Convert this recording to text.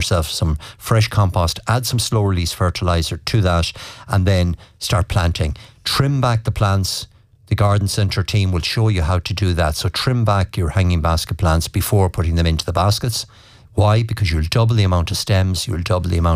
yourself some fresh compost, add some slow release fertilizer to that, and then start planting. Trim back the plants. The garden centre team will show you how to do that. So trim back your hanging basket plants before putting them into the baskets. Why? Because you'll double the amount of stems, you'll double the amount